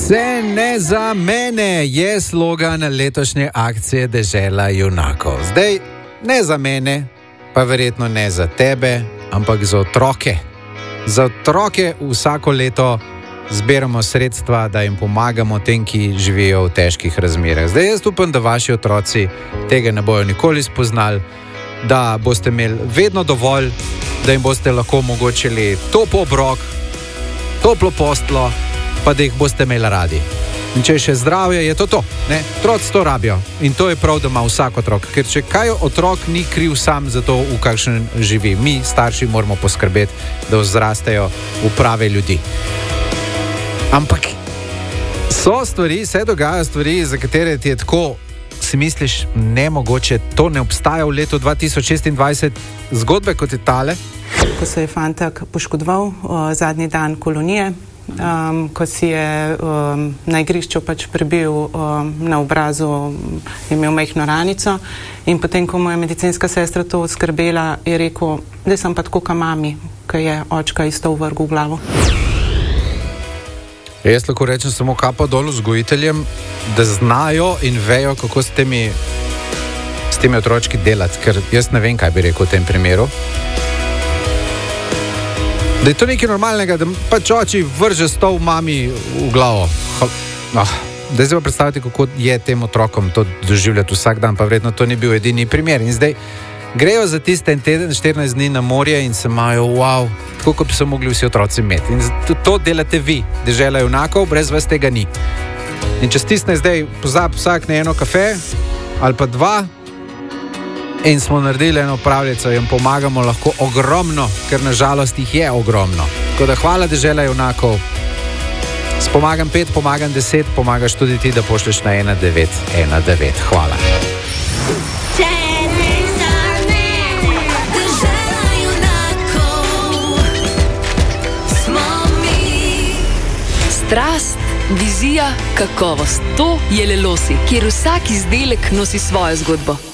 Vse ne za mene je slogan letošnje akcije Dežela junakov. Zdaj, ne za mene, pa verjetno ne za tebe, ampak za otroke. Za otroke vsako leto zbiramo sredstva, da jim pomagamo tem, ki živijo v težkih razmerah. Zdaj, jaz upam, da vaši otroci tega ne bojo nikoli spoznali, da boste imeli vedno dovolj, da jim boste lahko omogočili topel obrok, toplo postlo, pa da jih boste imeli radi. In če je še zdravje, je to. Otroci to rabijo. In to je prav, da ima vsak otrok. Ker če kaj otrok ni kriv sam za to, v kakšen živi. Mi, starši, moramo poskrbeti, da vzrastejo v prave ljudi. Ampak so stvari, se dogajajo stvari, za katere ti je tako, si misliš, nemogoče, to ne obstaja v letu 2026, zgodbe kot je tale. Ko se je fantak poškodoval zadnji dan kolonije, ko si je na igrišču pač prebil na obrazu, imel majhno ranico in potem, ko mu je medicinska sestra to skrbela, je rekel, da sem pa tako ka mami, ko je očka isto vrgel v glavo. Jaz lahko rečem samo kapo dol vzgojiteljem, da znajo in vejo, kako s temi otročki delati, ker jaz ne vem, kaj bi rekel v tem primeru. Da je to nekaj normalnega, da pač oči vrže stol mami v glavo. Zdaj se pa predstaviti, kako je tem otrokom to doživljati vsak dan, pa vredno to ni bil edini primer. In zdaj grejo za tiste en teden, 14 dni na morje in se imajo, wow, tako kot bi se mogli vsi otroci imeti. In to delate vi, Dežela junakov, brez vas tega ni. In če stisne zdaj, pozab vsak na eno kafe ali pa dva, in smo naredili eno pravljico in pomagamo lahko ogromno, ker nažalost jih je ogromno. Tako da hvala, Dežela junakov. Spomagam 5, pomagam 10, pomagaš tudi ti, da pošleš na 1919. Hvala. Strast, vizija, kakovost. To je Lelosi, kjer vsak izdelek nosi svojo zgodbo.